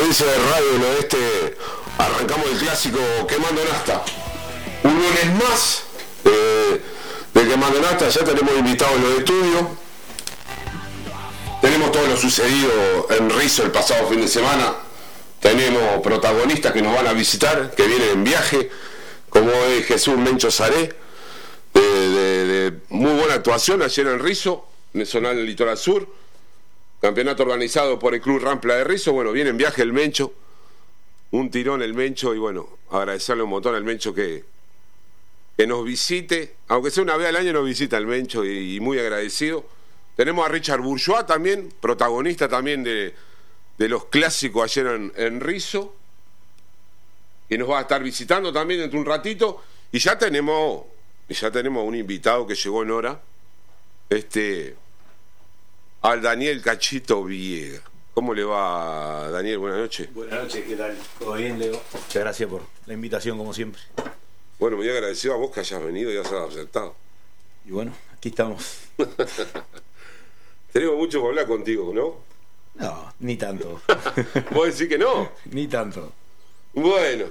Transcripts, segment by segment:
audiencia de Radio del Oeste, arrancamos el clásico Quemando Nasta. Un lunes más de Quemando Nasta, ya tenemos invitados en los estudios. Tenemos todo lo sucedido en Rizo el pasado fin de semana. Tenemos protagonistas que nos van a visitar, que vienen en viaje, como es Jesús Mencho Saré, de muy buena actuación ayer en Rizo, en el Zonal del Litoral Sur. Campeonato organizado por el Club Rampla de Rizo. Bueno, viene en viaje el Mencho. Un tirón el Mencho. Y bueno, agradecerle un montón al Mencho que nos visite. Aunque sea una vez al año nos visita el Mencho. Y muy agradecido. Tenemos a Richard Bourgeois también. Protagonista también de los clásicos ayer en Rizo. Que nos va a estar visitando también dentro de un ratito. Y ya tenemos un invitado que llegó en hora. Al Daniel Cachito Viega. ¿Cómo le va, Daniel? Buenas noches. Buenas noches, ¿qué tal? ¿Todo bien, Leo? Muchas gracias por la invitación, como siempre. Bueno, muy agradecido a vos que hayas venido y hayas aceptado. Y bueno, aquí estamos. Tenemos mucho para hablar contigo, ¿no? No, ni tanto. ¿Vos decís que no? Ni tanto. Bueno,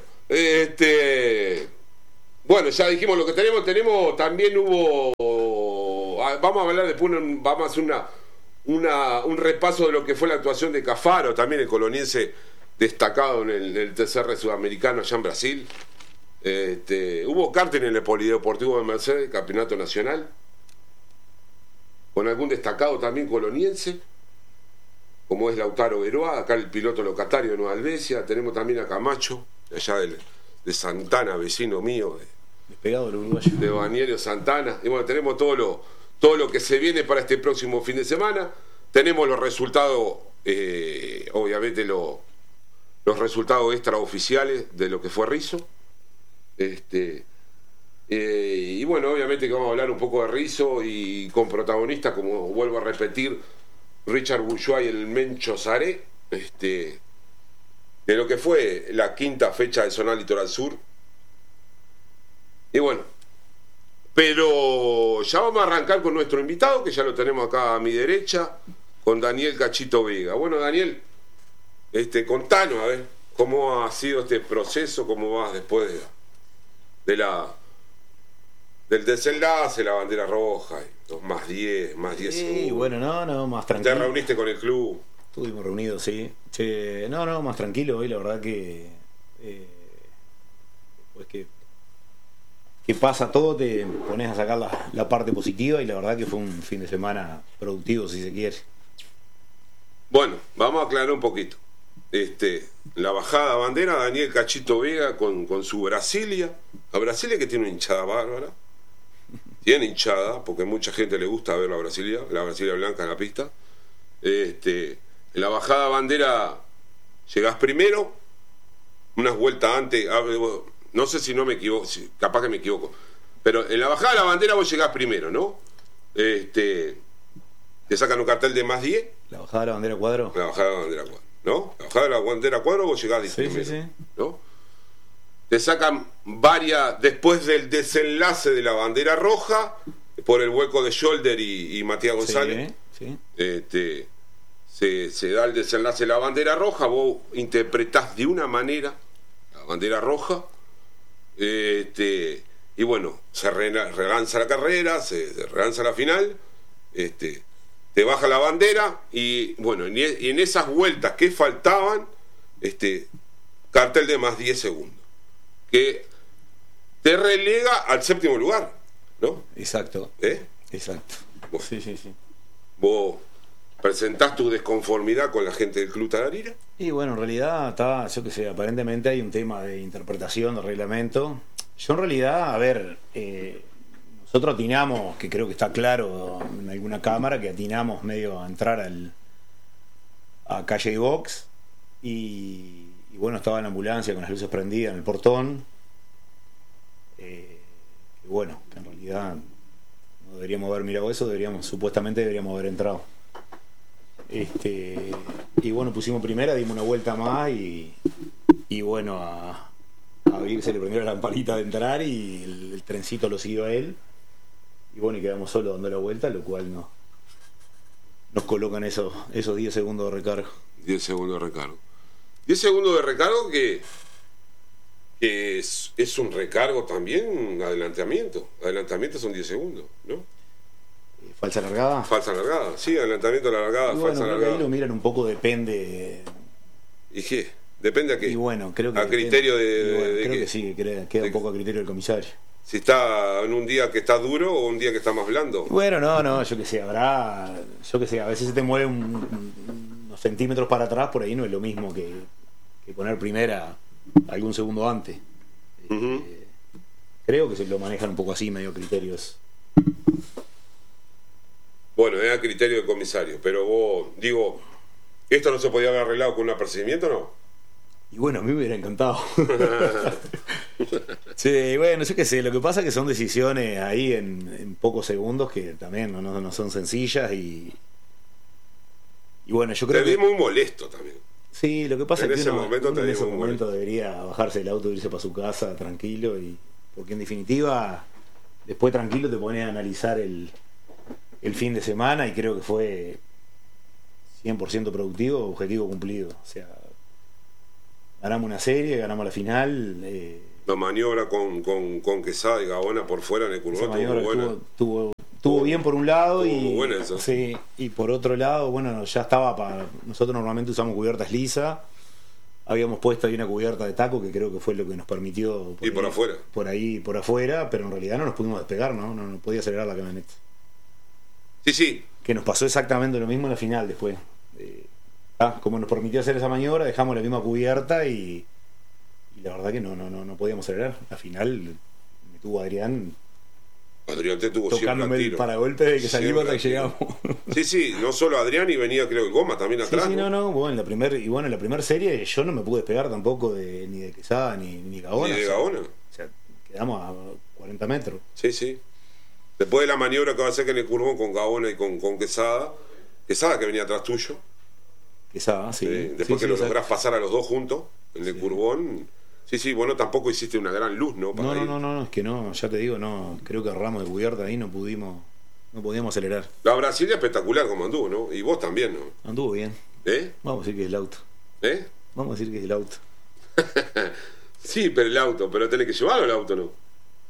bueno, ya dijimos lo que tenemos. También hubo... Vamos a hablar después, vamos a hacer un repaso de lo que fue la actuación de Cafaro, también el coloniense destacado en el TCR sudamericano allá en Brasil. Hubo karting en el Polideportivo de Mercedes, campeonato nacional, con algún destacado también coloniense, como es Lautaro Veroa, acá el piloto locatario de Nueva Albesia. Tenemos también a Camacho, allá de Santana, vecino mío, despegado del uruguayo, de Banielio Santana. Y bueno, tenemos todo lo que se viene para este próximo fin de semana. Tenemos los resultados, obviamente los resultados extraoficiales de lo que fue Rizo. Y bueno, obviamente que vamos a hablar un poco de Rizo y con protagonistas, como vuelvo a repetir, Richard Bourgeois y el Mencho Saré, de lo que fue la quinta fecha del Zonal Litoral Sur. Y bueno, pero ya vamos a arrancar con nuestro invitado, que ya lo tenemos acá a mi derecha, con Daniel Cachito Vega. Bueno, Daniel, contanos, a ver, cómo ha sido este proceso, cómo vas después del desenlace, la bandera roja, los más 10 sí, segundos. Bueno, no, más tranquilo. ¿Te reuniste con el club? Estuvimos reunidos, sí. No, más tranquilo hoy, la verdad que pues que pasa todo, te pones a sacar la parte positiva, y la verdad que fue un fin de semana productivo, si se quiere. Bueno, vamos a aclarar un poquito. La bajada de bandera, Daniel Cachito Vega con su Brasilia. La Brasilia, que tiene una hinchada bárbara. Tiene hinchada, porque mucha gente le gusta ver la Brasilia blanca en la pista. En la bajada de bandera llegás primero, unas vueltas antes. No sé si no me equivoco, capaz que me equivoco, pero en la bajada de la bandera vos llegás primero, ¿no? Te sacan un cartel de más 10. ¿La bajada de la bandera cuadro? La bajada de la bandera cuadro, ¿no? La bajada de la bandera cuadro vos llegás primero, sí. ¿no? Te sacan varias, después del desenlace de la bandera roja, por el hueco de Scholder y Matías González. Sí. Se da el desenlace de la bandera roja, vos interpretás de una manera la bandera roja. Y bueno, se relanza la carrera, se relanza la final, te baja la bandera, y bueno, y en esas vueltas que faltaban, cartel de más 10 segundos, que te relega al séptimo lugar, ¿no? Exacto. Exacto. Bueno, Sí. Vos presentás tu desconformidad con la gente del Club Tararira. Y bueno, en realidad yo que sé, aparentemente hay un tema de interpretación del reglamento. Yo en realidad, a ver, nosotros atinamos, que creo que está claro en alguna cámara, que atinamos medio a entrar a calle y box, y bueno, estaba en la ambulancia con las luces prendidas en el portón. Y bueno, que en realidad no deberíamos haber mirado eso, supuestamente deberíamos haber entrado. Y bueno, pusimos primera, dimos una vuelta más, y bueno, a Vir se le prendió la lamparita de entrar, y el trencito lo siguió a él, y bueno, y quedamos solos dando la vuelta, lo cual nos colocan esos 10 segundos de recargo. 10 segundos de recargo. 10 segundos de recargo que es un recargo también, adelantamiento. Adelantamiento son 10 segundos, ¿no? ¿Falsa largada? Falsa largada, sí, adelantamiento de la largada, bueno, falsa creo largada. que ahí lo miran un poco, depende. ¿Y qué? ¿Depende a qué? Y bueno, creo que a criterio de creo qué. que sí, queda un poco a criterio del comisario. Si está en un día que está duro o un día que está más blando. Bueno, no, yo que sé, a veces se te mueve unos centímetros para atrás, por ahí no es lo mismo que poner primera algún segundo antes. Uh-huh. Creo que se lo manejan un poco así, medio criterios. Bueno, es a criterio del comisario, pero vos, digo, ¿esto no se podía haber arreglado con un apercibimiento, no? Y bueno, a mí me hubiera encantado. Sí, bueno, yo qué sé, lo que pasa es que son decisiones ahí en pocos segundos que también no son sencillas y bueno, yo creo te vi muy molesto también. Sí, lo que pasa en es que ese uno momento, en ese momento debería bajarse del auto e irse para su casa tranquilo, porque en definitiva después tranquilo te pones a analizar el fin de semana y creo que fue 100% productivo, objetivo cumplido. O sea, ganamos una serie, ganamos la final. La maniobra con Quesada y Gaona por fuera en el curvón estuvo bien por un lado buena eso. Sí, y por otro lado, bueno, ya estaba nosotros normalmente usamos cubiertas lisas. Habíamos puesto ahí una cubierta de taco que creo que fue lo que nos permitió por afuera. Por afuera, pero en realidad no nos pudimos despegar, no podía acelerar la camioneta. Sí. Que nos pasó exactamente lo mismo en la final después. Como nos permitió hacer esa maniobra, dejamos la misma cubierta y la verdad que no podíamos acelerar. La final me tuvo Adrián te tuvo tocándome el paragolpe de que salimos hasta que llegamos. Sí, no solo Adrián, y venía creo el Goma también atrás. Sí, bueno, en la primera serie yo no me pude despegar tampoco ni de Quesada ni Gaona. Ni de Gaona. O sea, quedamos a 40 metros. Sí. Después de la maniobra que va a hacer que en el curvón con Gaona y con Quesada que venía atrás tuyo. Quesada, sí. Después que lo lográs pasar a los dos juntos en el curvón. Sí, bueno, tampoco hiciste una gran luz, ¿no? No, es que no, ya te digo, no, creo que erramos de cubierta ahí, no podíamos acelerar. La Brasilia espectacular como anduvo, ¿no? Y vos también, ¿no? Anduvo bien. Vamos a decir que es el auto. Vamos a decir que es el auto. Sí, pero el auto, pero tenés que llevarlo el auto, ¿no?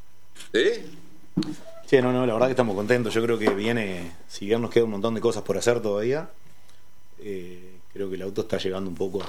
Sí, no, la verdad que estamos contentos. Yo creo que si bien nos queda un montón de cosas por hacer todavía, creo que el auto está llegando un poco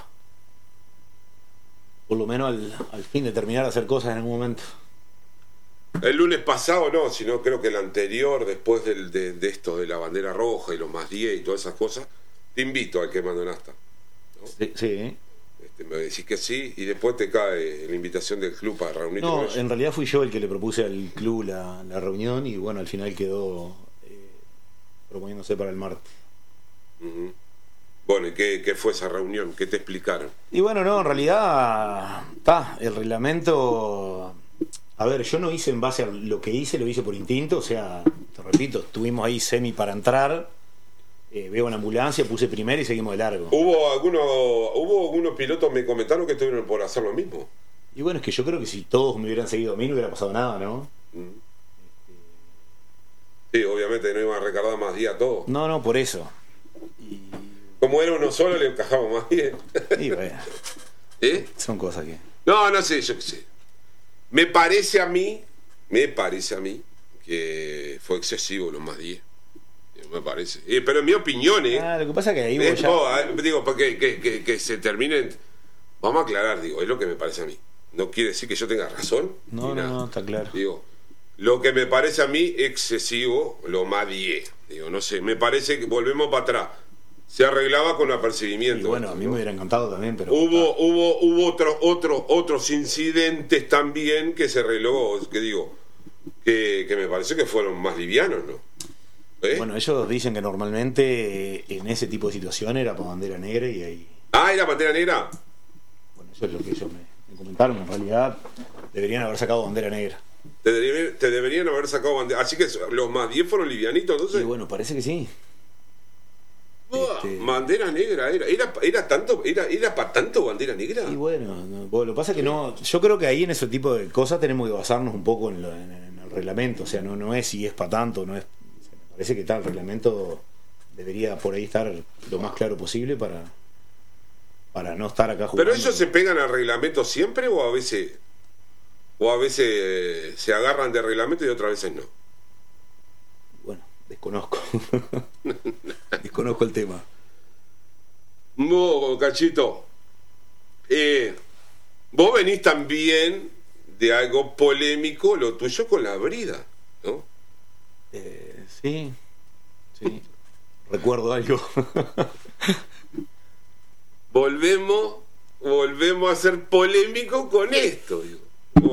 por lo menos al fin de terminar de hacer cosas en algún momento. El lunes pasado no, sino creo que el anterior, después de esto de la bandera roja y los más 10 y todas esas cosas, te invito al que Nasta, ¿no? Sí. Me decís que sí y después te cae la invitación del club para reunirte con ellos. En realidad fui yo el que le propuse al club la reunión y bueno, al final quedó proponiéndose para el martes. Uh-huh. Bueno, ¿y qué fue esa reunión? ¿Qué te explicaron? Y bueno, en realidad el reglamento. A ver, yo no hice en base a lo que hice, lo hice por instinto. O sea, te repito, estuvimos ahí semi para entrar. Veo una ambulancia, puse primero y seguimos de largo. Hubo algunos pilotos me comentaron que estuvieron por hacer lo mismo. Y bueno, es que yo creo que si todos me hubieran seguido a mí no hubiera pasado nada, ¿no? Sí, obviamente no iban a recargar más días a todos. No, por eso. Como era uno solo, le encajamos más bien. Y bueno, son cosas que... No sé, yo qué sé. Me parece a mí que fue excesivo los más 10. Me parece. Pero en mi opinión, lo que pasa es que ahí digo, porque que se terminen. Vamos a aclarar, digo, es lo que me parece a mí. No quiere decir que yo tenga razón. No, está claro. Digo, lo que me parece a mí excesivo, lo más 10. Digo, no sé, me parece que volvemos para atrás. Se arreglaba con apercibimiento. Y bueno, a mí me hubiera encantado también, pero... Hubo otros incidentes también que se arregló, que me parece que fueron más livianos, ¿no? Bueno, ellos dicen que normalmente en ese tipo de situación era para bandera negra y ahí... ¿Era bandera negra? Bueno, eso es lo que ellos me comentaron. En realidad deberían haber sacado bandera negra. Te deberían haber sacado bandera. Así que los más 10 fueron livianitos, entonces. Y bueno, parece que sí. Bandera negra era para tanto bandera negra. Y bueno, lo que pasa es que no, yo creo que ahí en ese tipo de cosas tenemos que basarnos un poco en el reglamento. O sea, no es si es para tanto, no es. Me parece que el reglamento debería por ahí estar lo más claro posible para para no estar acá jugando. ¿Pero ellos se pegan al reglamento siempre o a veces se agarran de reglamento y otras veces no? Bueno, desconozco. Desconozco el tema. No, Cachito. Vos venís también de algo polémico, lo tuyo con la brida, ¿no? Sí. Recuerdo algo. Volvemos a ser polémico con esto, digo.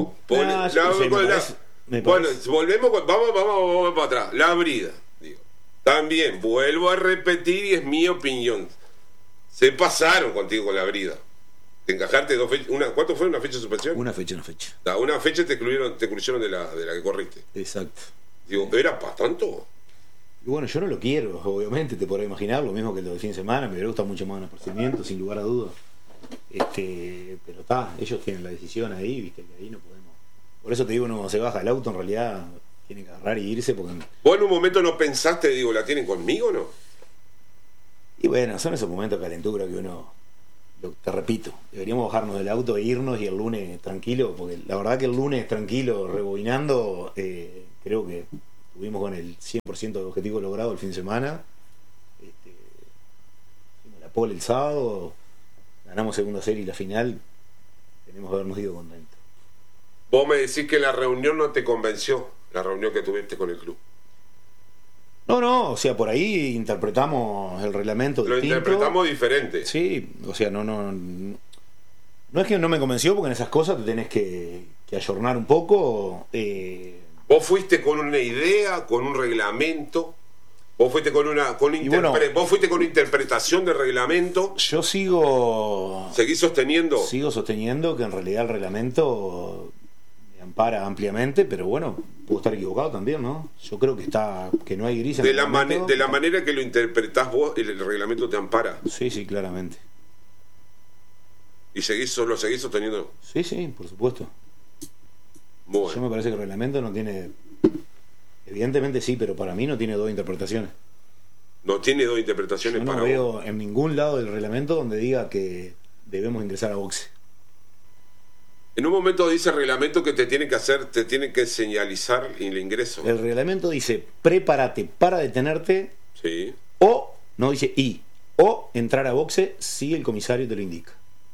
Vamos para atrás. La brida, digo. También vuelvo a repetir y es mi opinión. Se pasaron contigo con la brida. Te encajaste 2 fechas. ¿Cuánto fue una fecha de suspensión? Una fecha. Una fecha te excluyeron de la que corriste. Exacto. Digo, ¿era para tanto? Y bueno, yo no lo quiero, obviamente, te podrás imaginar, lo mismo que lo del fin de semana, me gusta mucho más un apercibimiento, sin lugar a dudas. Pero ellos tienen la decisión ahí, viste, que ahí no podemos. Por eso te digo, uno se baja el auto, en realidad tiene que agarrar y irse porque. ¿Vos en un momento no pensaste, digo, la tienen conmigo o no? Y bueno, son esos momentos de calentura que uno, te repito, deberíamos bajarnos del auto e irnos y el lunes tranquilo, porque la verdad que el lunes tranquilo, rebobinando, creo que tuvimos con el 100% de objetivo logrado el fin de semana. Hicimos la pole el sábado, ganamos segunda serie y la final, tenemos que habernos ido contentos. Vos me decís que la reunión no te convenció, la reunión que tuviste con el club. No, o sea, por ahí interpretamos el reglamento Lo distinto. interpretamos diferente. Sí, o sea, no es que no me convenció, porque en esas cosas te tenés que ayornar un poco. Vos fuiste con una idea, con un reglamento. Vos fuiste con vos fuiste con una interpretación del reglamento. Yo sigo sosteniendo que en realidad el reglamento me ampara ampliamente, pero bueno, puedo estar equivocado también, ¿no? Yo creo que no hay gris en de la manera que lo interpretás vos, el reglamento te ampara. Sí, claramente. ¿Y lo seguís sosteniendo? Sí, por supuesto. Bueno. Yo me parece que el reglamento no tiene. Evidentemente sí, pero para mí no tiene 2 interpretaciones. No tiene 2 interpretaciones. Yo no veo en ningún lado del reglamento donde diga que debemos ingresar a boxe. En un momento dice el reglamento que te tiene que señalizar el ingreso. El reglamento dice: prepárate para detenerte. Sí. O entrar a boxe si el comisario te lo indica.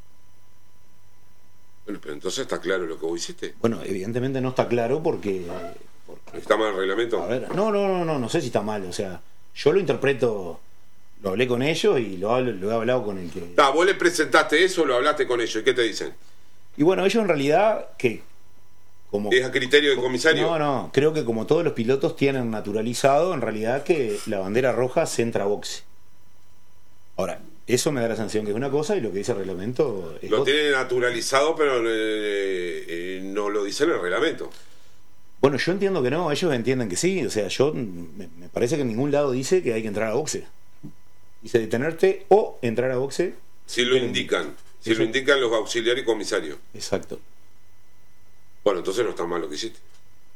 Bueno, pero entonces está claro lo que vos hiciste. Bueno, evidentemente no está claro porque ¿está mal el reglamento? A ver, no sé si está mal, o sea, yo lo interpreto, lo hablé con ellos y lo he hablado con el que. Vos le presentaste eso, lo hablaste con ellos, ¿y qué te dicen? Y bueno, ellos en realidad ¿es a criterio del comisario? No, creo que como todos los pilotos tienen naturalizado en realidad que la bandera roja se entra a boxe. Ahora, eso me da la sanción que es una cosa y lo que dice el reglamento es lo otra. tiene naturalizado, pero no lo dice en el reglamento. Bueno, yo entiendo que no, ellos entienden que sí, o sea, me parece que en ningún lado dice que hay que entrar a boxe. Dice detenerte o entrar a boxe. Si lo indican, lo indican los auxiliares y comisarios. Exacto. Bueno, entonces no está mal lo que hiciste.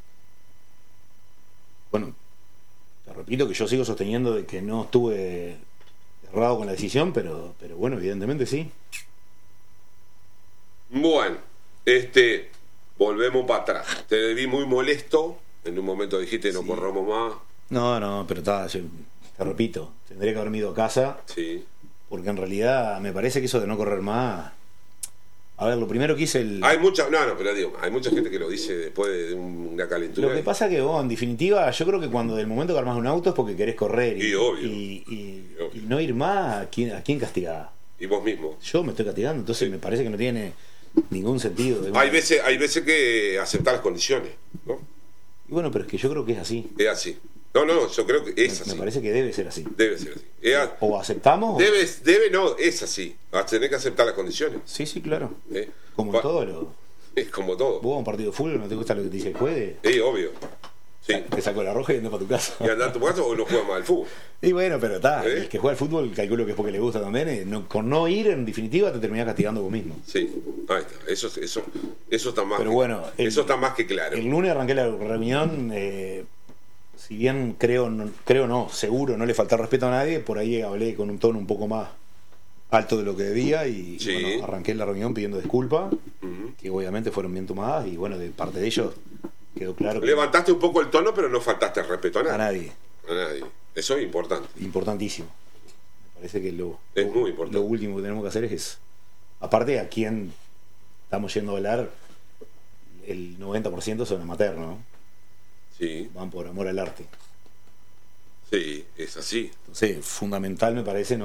Bueno, te repito que yo sigo sosteniendo de que no estuve errado con la decisión, pero bueno, evidentemente sí. Bueno, volvemos para atrás. Te vi muy molesto. En un momento dijiste no corramos más. No, pero te repito, tendría que haberme ido a casa. Sí. Porque en realidad me parece que eso de no correr más. A ver, lo primero que hice hay mucha gente que lo dice después de una calentura. Lo que pasa que vos, en definitiva, yo creo que cuando del momento que armás un auto es porque querés correr y no ir más, ¿a quién castigás? Y vos mismo. Yo me estoy castigando, entonces me parece que no tiene ningún sentido. Hay veces que aceptar las condiciones, ¿no? Y bueno, pero es que yo creo que es así. Es así. No, yo creo que es así. Me parece que debe ser así. Debe ser así. O aceptamos. Es así. Vas a tener que aceptar las condiciones. Sí, claro. Como en todo Es como todo. Vos a un partido de fútbol no te gusta lo que te dice el juez. Sí, obvio. Sí. Te saco la roja y andas para tu casa. Y andás a tu casa o no juegas más al fútbol. Y bueno, pero el que juega al fútbol calculo que es porque le gusta también. Con no ir, en definitiva, te terminás castigando vos mismo. Sí, ahí está. Eso está más. Pero bueno, eso está más que claro. El lunes arranqué la reunión. Si bien seguro no le falta respeto a nadie, por ahí hablé con un tono un poco más alto de lo que debía y Sí. bueno, arranqué la reunión pidiendo disculpas, Ujú. que obviamente fueron bien tomadas y bueno, de parte de ellos quedó claro que Levantaste un poco el tono, pero no faltaste el respeto a a nadie. nadie, A nadie. Eso es importante. importantísimo. Me parece que Es muy importante. lo último que tenemos que hacer es, aparte a quién estamos yendo a hablar, el 90% son amateurs, ¿no? Sí, Van por amor al arte. sí, es así. Entonces, fundamental me parece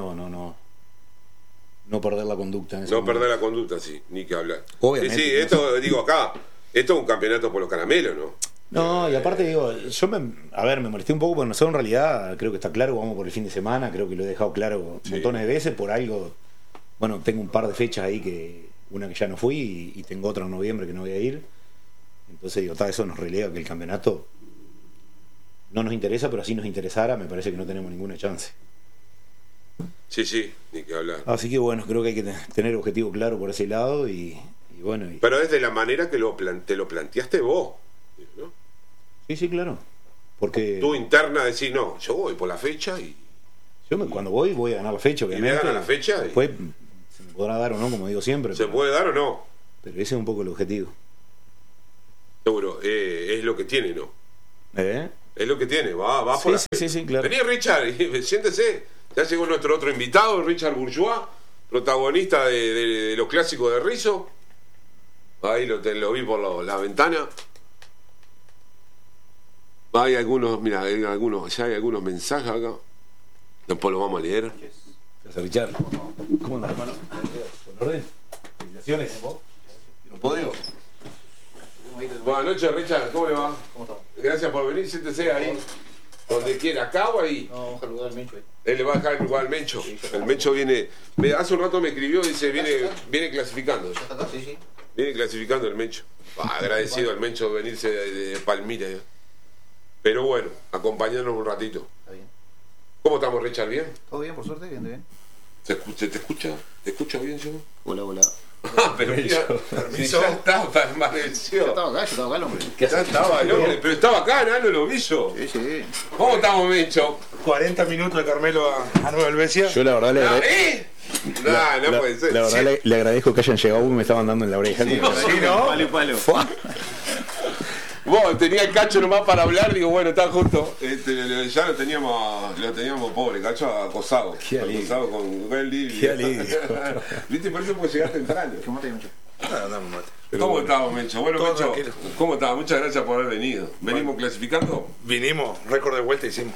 no perder la conducta en ese No momento. perder la conducta, sí, ni que hablar. Obviamente, Sí, no esto, digo acá, esto es un campeonato por los caramelos, ¿no? No, y aparte digo, me molesté un poco porque nosotros en realidad creo que está claro, vamos por el fin de semana, creo que lo he dejado claro Sí. montones de veces, por algo, bueno, tengo un par de fechas ahí una que ya no fui y tengo otra en noviembre que no voy a ir. Entonces digo, eso nos relega que el campeonato no nos interesa, pero si nos interesara, me parece que no tenemos ninguna chance. Sí, sí, ni que hablar. Así que bueno, creo que hay que tener objetivo claro por ese lado y bueno. Pero es de la manera que te lo planteaste vos, ¿no? Sí, claro. Porque Tú interna decís, no, yo voy por la fecha y cuando voy a ganar la fecha, me obviamente. ganan la fecha y- Después se me podrá dar o no, como digo siempre. se pero, puede dar o no. pero ese es un poco el objetivo. Seguro, es lo que tiene, ¿no? ¿Eh? Es lo que tiene, va Sí, por la sí, fecha. sí, claro. Vení, Richard, y siéntese. Ya llegó nuestro otro invitado, Richard Bourgeois, protagonista de los clásicos de Rizzo. Ahí lo vi por la ventana. Hay algunos, mira, ya hay algunos mensajes acá. Después lo vamos a leer. Gracias, Richard. ¿Cómo andas, hermano? ¿Con orden? Felicitaciones. ¿No puedo? Buenas noches, Richard, ¿cómo le va? ¿Cómo estamos? Gracias por venir, siéntese ahí. Donde quiera, acá o ahí. No, vamos a saludar al Mencho ahí. Él le va a dejar el lugar al Mencho. El Mencho viene. Hace un rato me escribió y dice: viene clasificando. ¿Ya está acá? Sí, sí. Viene clasificando el Mencho. Agradecido al Mencho de venirse de Palmira. Pero bueno, acompañarnos un ratito. Está bien. ¿Cómo estamos, Richard? ¿Bien? ¿Todo bien, por suerte? Bien, bien. ¿Te escucha? ¿Te escucha bien, yo? Hola, hola. Pero mira, si ya estaba, Yo permaneció. estaba acá, el hombre. Ya estaba el hombre, pero estaba acá, ¿no? Lo vi yo. Sí, sí. ¿Cómo estamos, Mencho? 40 minutos de Carmelo a Nueva Helvecia. Yo la verdad No puede ser. la verdad le agradezco que hayan llegado y me estaban dando en la oreja. Sí, ¿no? Fua. Vos, tenía el Cacho nomás para hablar, digo, bueno, está justo. Ya lo teníamos pobre, Cacho acosado. Qué alivio. Acosado con el libro. Qué alivio. ¿Viste? Por eso puede llegar temprano. ¿Qué mate, Mencho? Dame un mate. ¿Cómo estamos, Mencho? Bueno, Todo Mencho, tranquilo. ¿cómo estás? Muchas gracias por haber venido. ¿Venimos clasificando? Vinimos, récord de vuelta hicimos.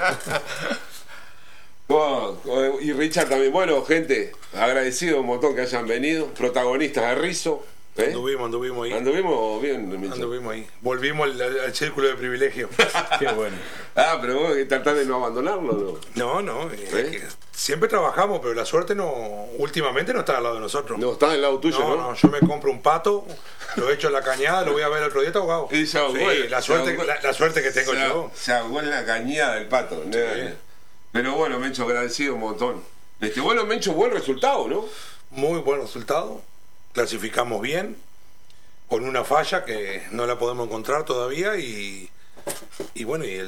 Y Richard también. Bueno, gente, agradecido un montón que hayan venido. Protagonistas de Rizzo. ¿eh? Anduvimos ahí. Anduvimos bien, Mencho. Anduvimos ahí. Volvimos al círculo de privilegio. Qué bueno. Ah, pero vos tratás de no abandonarlo, ¿no? No, que siempre trabajamos, pero la suerte últimamente no está al lado de nosotros. No, está del lado tuyo, ¿no? No, yo me compro un pato, lo echo en la cañada, lo voy a ver el otro día, está ahogado. Y se ahogó, Sí, la se suerte, ahogó. la suerte que tengo yo. Se ahogó en la cañada del pato. ¿no? Pero bueno, Mencho, agradecido un montón. Bueno, Mencho, buen resultado, ¿no? Muy buen resultado. Clasificamos bien, con una falla que no la podemos encontrar todavía y bueno, y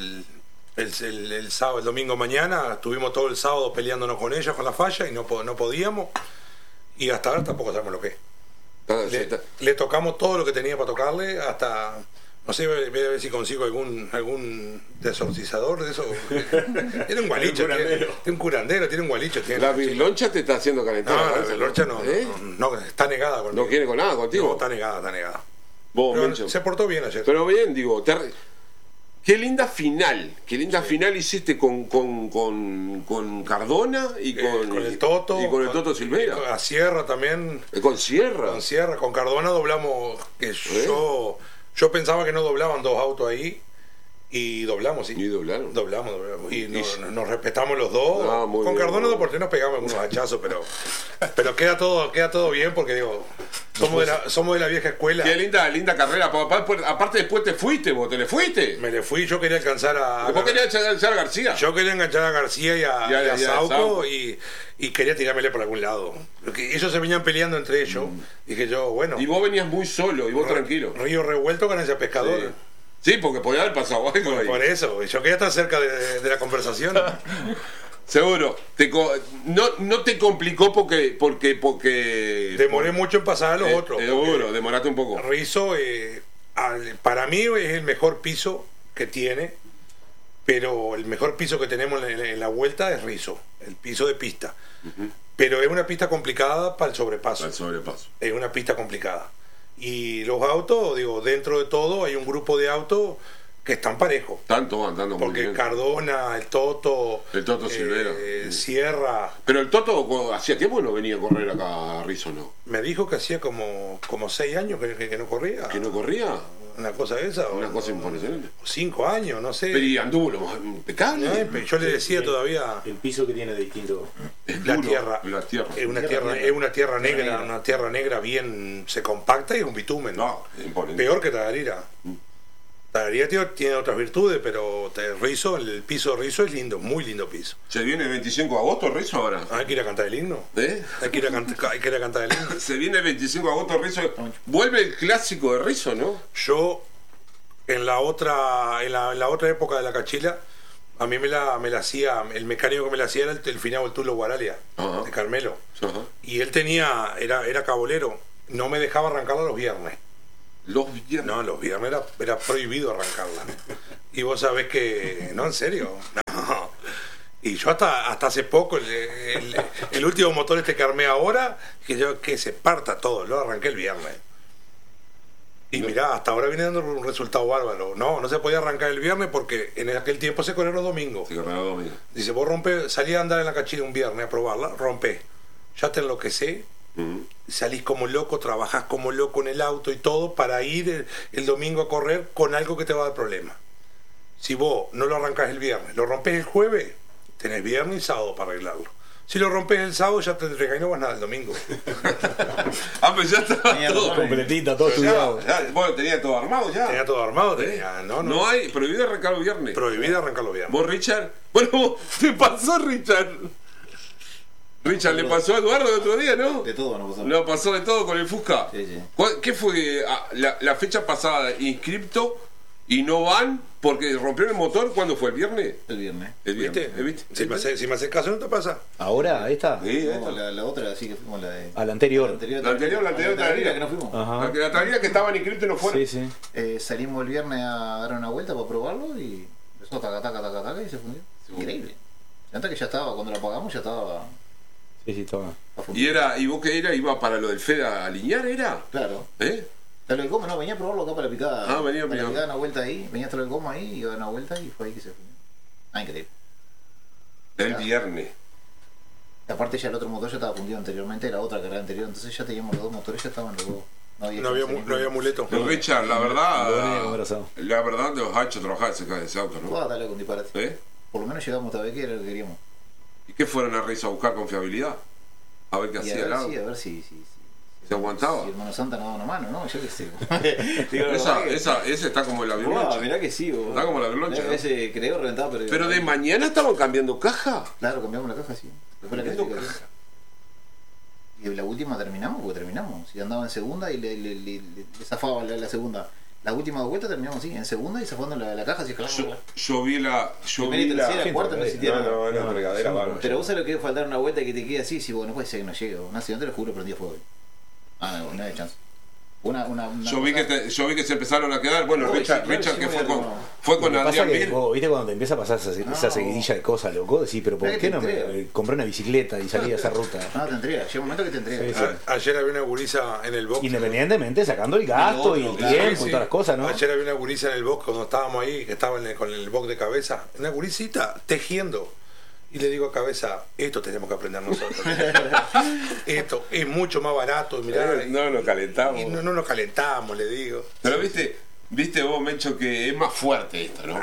el sábado, el domingo mañana estuvimos todo el sábado peleándonos con ellos con la falla y no podíamos, y hasta ahora tampoco sabemos lo que es. Le tocamos todo lo que tenía para tocarle, hasta no sé, voy a ver si consigo algún desortizador de eso. Tiene un gualicho, tiene un curandero, tiene un gualicho. La birloncha te está haciendo calentar. No, la cabeza, Birloncha no, ¿Eh? no, está negada conmigo. No quiere con nada contigo. No, está negada. Vos, Pero Mencho. se portó bien ayer. Pero bien, digo, qué linda final hiciste con Cardona y con el Toto. y con el Toto Silveira. Con la Sierra también. Con Sierra. Con Sierra, con Cardona doblamos. Que yo pensaba que no doblaban dos autos ahí. Y doblamos, sí. Y doblaron. Doblamos. Y nos respetamos los dos. Ah, muy con bien, Cardona muy de por sí nos pegamos algunos hachazos, pero queda todo bien porque digo, somos de la vieja escuela. Qué linda carrera. Aparte después te fuiste, vos te le fuiste. Me le fui, yo quería alcanzar a. Vos querías echar a García. Yo quería enganchar a García y a Sauco y quería tirármele por algún lado. Porque ellos se venían peleando entre ellos. Dije yo, bueno. Y vos venías muy solo y vos tranquilo. Río revuelto, ganancia pescador. Sí, porque podía haber pasado algo ahí. Por eso, yo quería estar cerca de la conversación. Seguro. No te complicó porque Demoré mucho en pasar a los otros. Seguro, demoraste un poco. Rizzo, para mí es el mejor piso que tiene, pero el mejor piso que tenemos en la vuelta es Rizzo, el piso de pista. Pero es una pista complicada para el sobrepaso. Al sobrepaso. Es una pista complicada. Y los autos, digo, dentro de todo hay un grupo de autos que están parejos. Tanto andando muy Porque bien. Cardona, el Toto Silvera. Sierra, Pero el Toto hacía tiempo que no venía a correr acá a Rizzo, ¿no? me dijo que hacía como 6 años que no corría. ¿Que no corría? Una cosa esa. Una cosa impresionante. 5 años, no sé. Pero y anduvo lo más impecable. Yo le decía todavía, El piso que tiene de distinto. Es la duro, tierra. La tierra. es una tierra negra, una tierra negra bien, se compacta y es un bitumen. No, es imponente. Peor que Tagarira. Tagarira tiene otras virtudes, pero el piso de Rizzo es lindo, muy lindo piso. Se viene el 25 de agosto Rizzo ahora. Hay que ir a cantar el himno. ¿Eh? Hay que ir a cantar el himno. Se viene el 25 de agosto Rizzo. Vuelve el clásico de Rizzo, ¿no? Yo, en la otra época de la cachila, a mí me la hacía, el mecánico que me la hacía era el finado Tulo Guaralia, Ajá. de Carmelo. Ajá. Y él era cabolero, no me dejaba arrancarla los viernes. Los viernes. No, los viernes era prohibido arrancarla. Y vos sabés que, no, en serio, no. Y yo hasta hace poco, el último motor que armé ahora, que se parta todo, lo arranqué el viernes. Y mirá, hasta ahora viene dando un resultado bárbaro. No se podía arrancar el viernes porque en aquel tiempo se corrían los domingos. Se correrá domingo. Dice, vos salí a andar en la cachila un viernes a probarla, rompé. Ya te enloquecé, salís como loco, trabajás como loco en el auto y todo para ir el domingo a correr con algo que te va a dar problema. Si vos no lo arrancás el viernes, lo rompés el jueves, tenés viernes y sábado para arreglarlo. Si lo rompes el sábado, ya te entregas y no vas nada el domingo. Pues ya está todo. Completita, todo Ya, estudiado. bueno, tenía todo armado ya. Tenía todo armado, No hay prohibido arrancar los viernes. prohibido arrancar los viernes. ¿Vos, Richard? Bueno, te pasó, Richard. Richard, le pasó a Eduardo el otro día, ¿no? De todo no pasó. Lo pasó de todo con el Fusca. Sí, sí. ¿Qué fue la fecha pasada? Inscripto y no van porque rompieron el motor. ¿Cuándo fue? ¿El viernes? El viernes. El viernes. ¿Viste? Si me haces caso, no te pasa. Ahora, esta. Sí, No, esta. la otra sí que fuimos la de. A la anterior. La anterior Tagarira que no fuimos. Ajá. La tablilla que estaban inscritos y no fueron. Sí, sí. Salimos el viernes a dar una vuelta para probarlo y empezó taca y se fundió. Increíble. Antes que ya estaba, cuando lo apagamos ya estaba. Sí, sí, toma. ¿Y vos qué era? ¿Iba para lo del FED a alinear? ¿Era? Claro. ¿Eh? Hasta el goma, no, venía a probarlo acá para la picada. Ah, venía a para la probar. picada, una vuelta ahí, venía hasta el goma ahí, iba a dar una vuelta y fue ahí que se fundió. Increíble. El viernes. Y aparte ya el otro motor ya estaba fundido anteriormente, la otra carrera anterior, entonces ya teníamos los dos motores, ya estaban los dos. No había muleto. Pero Richard, la Lo venía a comer verdad, asado. la verdad nos ha hecho trabajar ese auto, ¿no? Dale con disparate. ¿Eh? Por lo menos llegamos esta vez que era lo que queríamos. ¿Y qué fueron a Reis a buscar confiabilidad? A ver qué Y hacía a el ver, auto. sí, a ver si ¿Se aguantaba? Si Hermano Santa nos da una mano, ¿no? Yo qué sé. Ese está como el avión. Mirá que sí, Está como la berlocha, ¿no? Ese creo reventado, Pero de mañana estaban cambiando caja. Claro, cambiamos la caja, sí. Después la Cambiando clasificación. caja. Y la última terminamos, porque terminamos. Si andaba en segunda y le zafaba la segunda. La última vuelta terminamos así, en segunda y zafando la caja, así claro. Yo vi la. Primera y tercera, cuarta no existía. No, regadera bárbara. Pero vos sabés lo que es faltar una vuelta que te quede así, si vos no puede ser que no llegue. Un accidente lo juro, prendía fuego. No hay chance. Yo vi que se empezaron a quedar. Bueno, Uy, Richard, sí, claro, Richard sí, que muy fue con Lo que pasa Adrián que Bill. vos, viste, cuando te empieza a pasar esa seguidilla de cosas, loco, decís, pero ¿por Pero qué que no te me entrega. compré una bicicleta y salí a esa ruta? No, te entrega. Llega un momento que te entrega. Sí, sí. Ayer había una gurisa en el box. Independientemente, sacando el gasto y el claro, tiempo Sí, y todas las cosas, ¿no? Ayer había una gurisa en el box cuando estábamos ahí, que estaba con el box de Cabeza. Una gurisita tejiendo. Y le digo a Cabeza, esto tenemos que aprender nosotros. Esto es mucho más barato. Mirá, No nos calentamos. y no nos calentamos, le digo. Pero viste vos, Mencho, que es más fuerte esto, ¿no?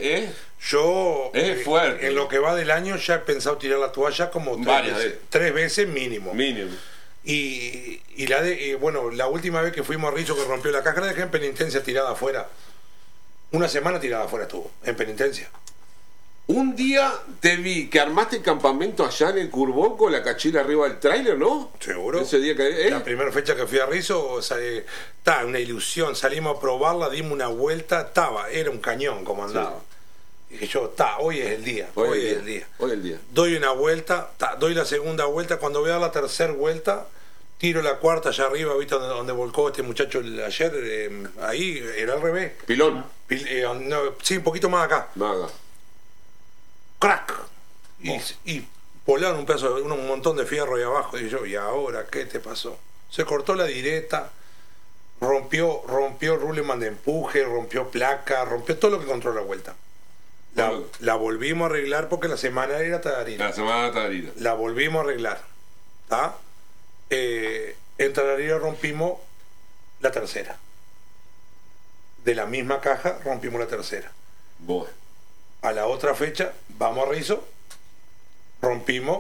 Yo, Es fuerte. en lo que va del año, ya he pensado tirar la toalla como Varias veces. 3 veces mínimo. Mínimo. Y bueno, la última vez que fuimos a Rizzo que rompió la caja, la dejé en penitencia tirada afuera. Una semana tirada afuera estuvo, en penitencia. Un día te vi que armaste el campamento allá en el Curbón con la cachila arriba del tráiler, ¿no? Seguro. Ese día que... La primera fecha que fui a Rizzo, una ilusión. Salimos a probarla, dimos una vuelta, era un cañón como andaba. Dije yo, hoy es el día, hoy es el día. Hoy es el día. Doy una vuelta, doy la segunda vuelta, cuando voy a dar la tercera vuelta, tiro la cuarta allá arriba, ¿viste? Donde volcó este muchacho ayer, ahí era al revés. Pilón. No, sí, un poquito más acá. Maga. ¡Crack! Y volaron un montón de fierro ahí abajo. Y yo, ¿y ahora qué te pasó? Se cortó la directa, rompió ruleman de empuje, rompió placa, rompió todo lo que controla la vuelta. La volvimos a arreglar porque la semana era Tararira. La semana de Tararira. La volvimos a arreglar. ¿Está? En Tararira rompimos la tercera. De la misma caja rompimos la tercera. Bueno. A la otra fecha, vamos a Rizo, rompimos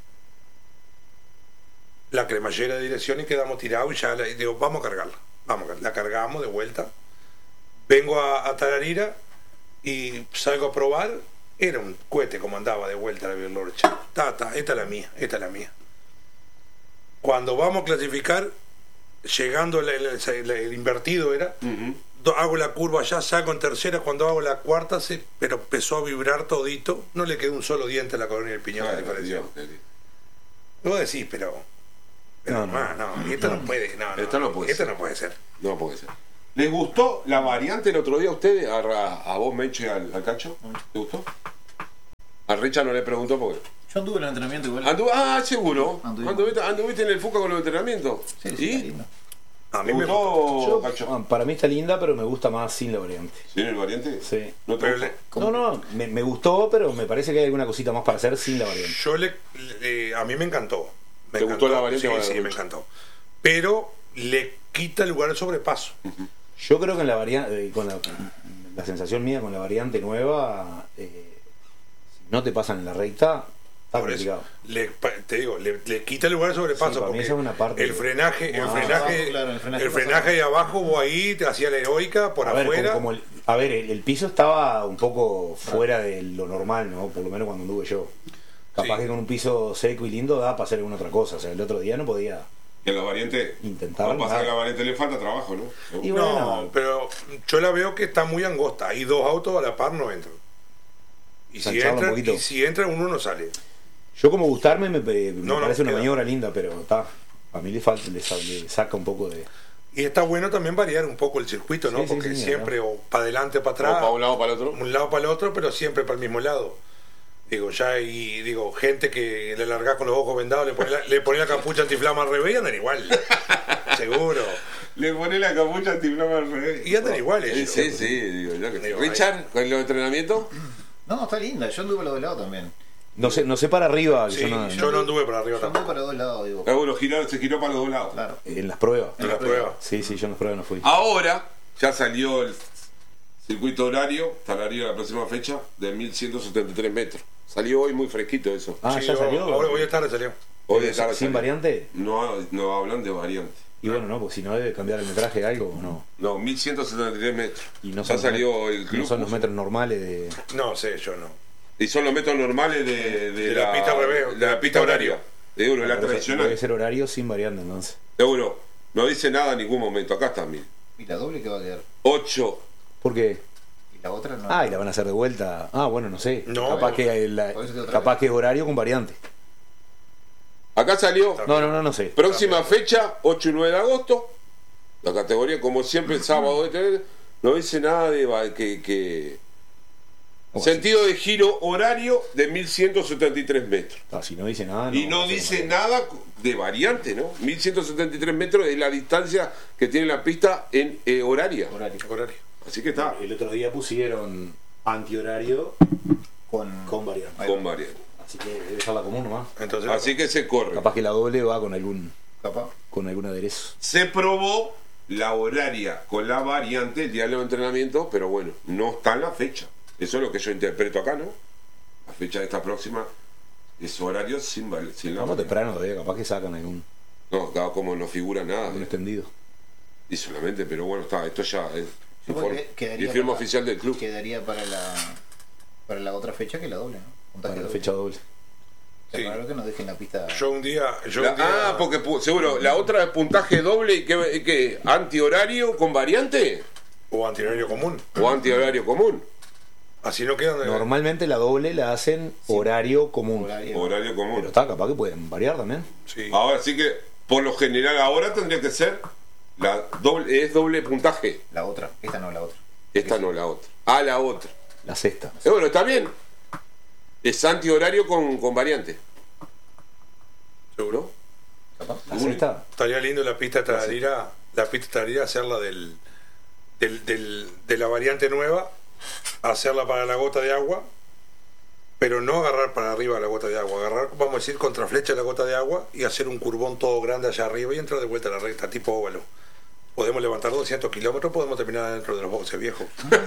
la cremallera de dirección y quedamos tirados y ya digo, vamos a cargarla. La cargamos de vuelta. Vengo a Tararira y salgo a probar. Era un cohete como andaba de vuelta la Bielorcha. Esta es la mía. Cuando vamos a clasificar, llegando el invertido era, hago la curva allá, saco en tercera, cuando hago la cuarta, pero empezó a vibrar todito, no le quedó un solo diente a la colonia del piñón de diferencia. Vos decís, pero no, esto no puede, esto no puede ser. No puede ser. ¿Les gustó la variante el otro día a ustedes? A vos, Mencho, y al Cacho. ¿Te gustó? A Richa no le preguntó porque... Yo anduve en el entrenamiento igual. Seguro. ¿Anduviste en el FUCA con los entrenamientos? Sí. A mí me gustó, Cacho. Para mí está linda, pero me gusta más sin la variante. ¿Sin el variante? Sí. ¿No te gustó? No, me gustó, pero me parece que hay alguna cosita más para hacer sin la variante. A mí me encantó. ¿Te gustó la variante? Sí, me encantó. Pero le quita el lugar al sobrepaso. Yo creo que en la variante, con la sensación mía con la variante nueva, si no te pasan en la recta, está complicado. Le quita el lugar al sobrepaso. Sí, para mí esa es una parte el frenaje ahí abajo, vos ahí te hacía la heroica por afuera. El piso estaba un poco fuera de lo normal, ¿no? Por lo menos cuando anduve yo. Capaz que con un piso seco y lindo da para hacer alguna otra cosa. O sea, el otro día no podía. Que la variante. Intentar. Pasa que a la variante le falta trabajo, ¿no? Y bueno, no, pero yo la veo que está muy angosta. Y dos autos a la par no entran. Y si entra, uno no sale. Yo como gustarme me parece una maniobra linda, pero está. A mí le saca un poco de. Y está bueno también variar un poco el circuito, ¿no? Porque siempre o para adelante o para atrás. O para un lado o para el otro. Un lado para el otro, pero siempre para el mismo lado. Gente que le largás con los ojos vendados, le pone la capucha antiflama al revés y andan igual. Seguro. Le pone la capucha antiflama al revés. Y andan igual ellos. Sí. Richard, ¿con los entrenamientos? No, está linda. Yo anduve para los dos lados también. No sé para arriba. Sí, yo no anduve para arriba tampoco. Yo anduve para los dos lados, digo. Uno se giró para los dos lados. Claro. En las pruebas. En las pruebas. Sí, yo en las pruebas no fui. Ahora ya salió el circuito horario, Tararira la próxima fecha, de 1173 metros. Salió hoy muy fresquito eso. Sí, ya salió. Hoy de tarde salió. Hoy de tarde ¿Sin salió. variante? No hablan de variante. Y bueno, no, porque si no debe cambiar el metraje de algo o no. No, 1173 metros. Y no ya salió el club. No son los metros normales de. No sé, yo no. Y son los metros normales de la pista revés. De la pista horaria. De Euro, la Debe tradicional. ser horario sin variante entonces. Euro. No dice nada en ningún momento. Acá está, mire. ¿Y la doble qué va a quedar? 8. ¿Por qué? ¿Y la otra no? Y la van a hacer de vuelta. Bueno, no sé. No, capaz que es horario con variante. Acá salió. No sé. Próxima fecha, 8 y 9 de agosto. La categoría, como siempre, el sábado. No dice nada de que sentido de giro horario de 1173 metros. Si no dice nada. Y no dice nada de variante, ¿no? 1173 metros es la distancia que tiene la pista en horaria. Horario. Así que está. El otro día pusieron antihorario con variante. Con variante. Así que debe ser la común nomás. Entonces, así que se corre. Capaz que la doble va con algún aderezo. Se probó la horaria con la variante el día de los entrenamientos, pero bueno, no está en la fecha. Eso es lo que yo interpreto acá, ¿no? La fecha de esta próxima es horario sin la Vamos temprano todavía, capaz que sacan algún. No, acá como no figura nada. Algún extendido. Y solamente, pero bueno, está, esto ya es quedaría el firma oficial del club. Quedaría para la otra fecha que la doble, ¿no? Para la fecha doble. Es raro que nos dejen la pista. Yo un día. Porque seguro, la otra es puntaje doble y que antihorario con variante. O antihorario común. O antihorario común. Así no queda. Normalmente la doble la hacen horario común. Horario común. Pero está, capaz que pueden variar también. Sí. Ahora sí que, por lo general, ahora tendría que ser la doble, es doble puntaje. La otra, esta no, la otra. Esta no, la otra. Ah, la otra. La sexta. Bueno, está bien. Es antihorario con variante. ¿Seguro? Capaz. La sexta. Estaría lindo la pista Tararira, hacerla de la variante nueva, hacerla para la gota de agua, pero no agarrar para arriba la gota de agua, agarrar, vamos a decir, contra flecha la gota de agua y hacer un curvón todo grande allá arriba y entrar de vuelta a la recta, tipo óvalo. Podemos levantar 200 kilómetros, podemos terminar dentro de los boxes viejos.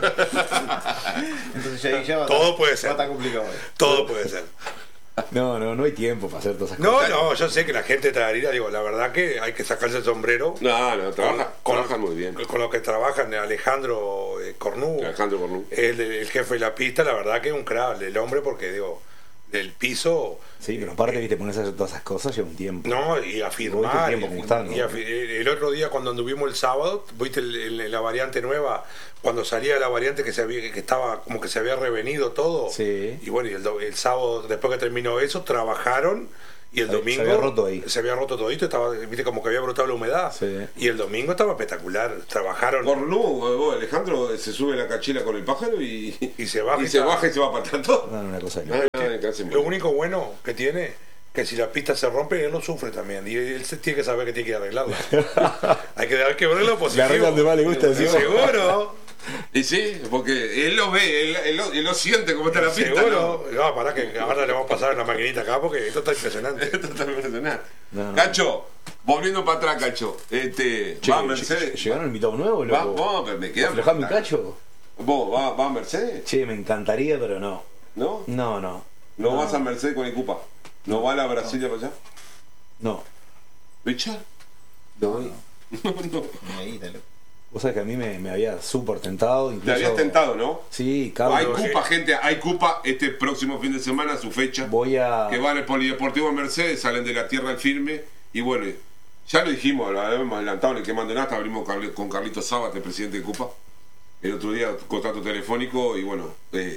Entonces ya va Todo puede ser. Va a estar complicado. Todo puede ser. No hay tiempo para hacer todas esas No, cosas. no, yo sé que la gente de Tararira, digo, la verdad que hay que sacarse el sombrero. No, trabajan muy bien. Con los que trabajan, Alejandro Cornú, Alejandro Cornú. el jefe de la pista, la verdad que es un crack, el hombre, porque digo, del piso. Sí, pero aparte, viste, ponerse a hacer todas esas cosas lleva un tiempo. No, y a firmar. tiempo como están, ¿no? El otro día cuando anduvimos el sábado, viste la variante nueva, cuando salía la variante que estaba como que se había revenido todo. Sí. Y bueno, y el sábado, después que terminó eso, trabajaron. Y el domingo Se había roto ahí. se había roto todito, estaba, viste, como que había brotado la humedad. Sí. Y el domingo estaba espectacular. Trabajaron Cornú, Alejandro se sube la cachila con el pájaro y y se baja. se baja y se va para atrás todo. No, una cosa de loco. Lo único bueno que tiene, que si la pista se rompe, él lo sufre también. Y él tiene que saber que tiene que arreglarla. hay que verlo positivo. Le arreglan de mal, le gusta decir. Seguro. Y sí, porque él lo ve, él lo siente como está la pista. Seguro. No, pará que ahora le vamos a pasar la maquinita acá porque esto está impresionante. Esto está impresionante. No. Cacho, volviendo para atrás, Cacho. Che, ¿Va Mercedes? ¿Llegaron invitados nuevos, loco? Vamos, pero me queda. ¿Aflojá mi cacho? ¿Vos va a Mercedes? Che, me encantaría, pero no. ¿No? No. Vas a Mercedes con el Cupa. ¿No va a la Brasilia para allá? No. ¿Richard? No. No. Ahí, dale. Vos sabés que a mí me había súper tentado. Te Incluso, habías tentado, ¿no? Sí, Hay Carlos. Cupa, gente, hay Cupa este próximo fin de semana, su fecha. Voy a. Que van al Polideportivo Mercedes, salen de la tierra al firme. Y bueno, ya lo dijimos, lo habíamos adelantado en el que mando nata, abrimos con Carlitos Sábate, el presidente de Cupa. El otro día, contrato telefónico y bueno,